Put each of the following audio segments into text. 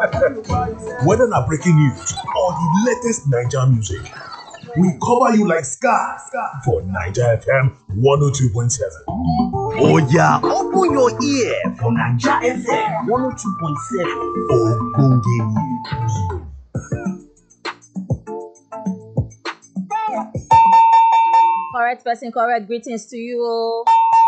Whether na breaking news or the latest Naija music, we cover you like scar for Naija FM 102.7. Oya, open your ear for Naija FM 102.7. Ogbonge news. Correct person, correct greetings to you.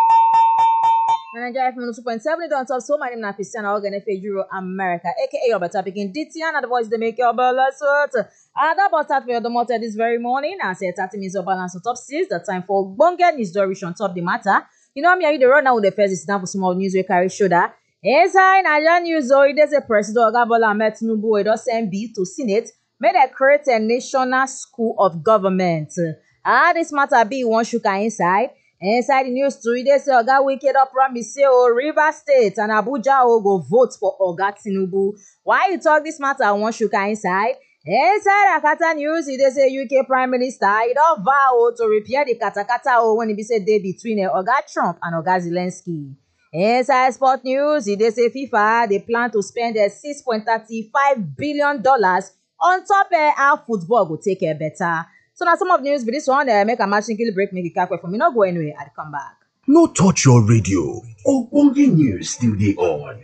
Naija FM 102.7 on top. So my name is Christiana Ogenefe America, aka your better picking DT, and the voice they make your balance. And that about start for your motor this very morning. I say 30 minutes of balance on top 6. The time for Bonga news story on top the matter. You know me, I the run now with the first down for small news we carry shoulder. Inside Naija news, there's a president Bola Ahmed Tinubu does send bill to Senate, made a create a national school of government. This matter be one shuka inside. Inside the news story, they say Oga wicked up promise say River State and Abuja go vote for Oga Tinubu. Why you talk this matter one shuka inside? Inside Akata news, they say UK Prime Minister he don't vow to repair the katakata when he be said day between Oga Trump and Oga Zelensky. Inside Sport News, they say FIFA they plan to spend $6.35 billion on top how football will take care better. So now some of the news for this one, make a matching kill break, make it calc for me. Not go anywhere, I'll come back. No touch your radio. Ogbonge news still dey on.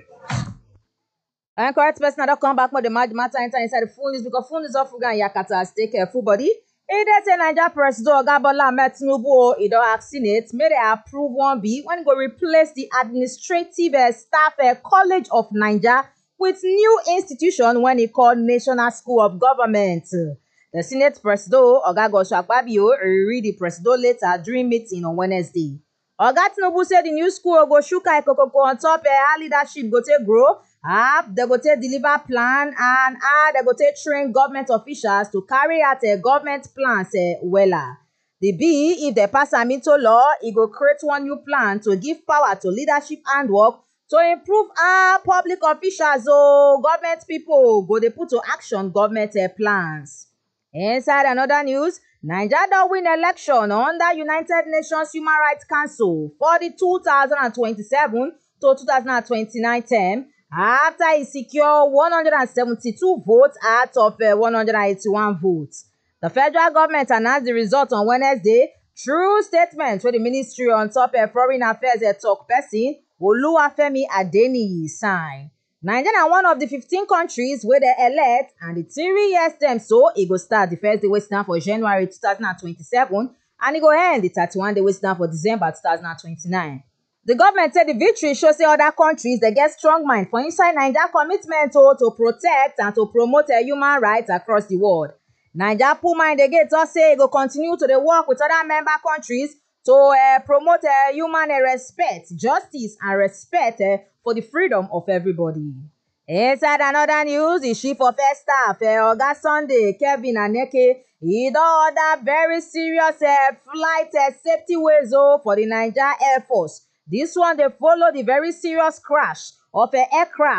And correct person, I don't come back with the matter inside the full news because full news of Fuga and Yakata take care full body. It is a Naija president Oga Bola Ahmed Tinubu. He don't ask Senate, may they approve one bill when he go replace the administrative staff College of Naija with new institution when he called National School of Government. The Senate President, Oga Gosho Akpabio, read the President later during meeting on Wednesday. Oga Tinubu said the new school go shuka ikokoko on top how leadership go take grow, they go take deliver plan, and they go take train government officials to carry out government plans wella. The bill, if they pass am into law, it go create one new plan to give power to leadership handwork to improve how public officials government people go they put to action government plans. Inside another news, Naija don win election under United Nations Human Rights Council for the 2027 to 2029 term after it secured 172 votes out of 181 votes. The federal government announced the result on Wednesday through statement where the Ministry on top Foreign Affairs talk person Oluwafemi Adeniyi signed. Nigeria na one of the 15 countries where they elect, and the 3 years term so it go start the first day wey stand for January 2027 and it go end the 31 day wey stand for December 2029. The government said the victory shows say other countries they get strong mind for inside Naija commitment to protect and to promote human rights across the world. Naija put mind again to say it go continue to work with other member countries to promote human respect, justice, and respect for the freedom of everybody. Inside another news, the chief of air staff, Oga Sunday, Kevin Aneke, he don order very serious flight safety ways for the Naija Air Force. This one, they follow the very serious crash of aircraft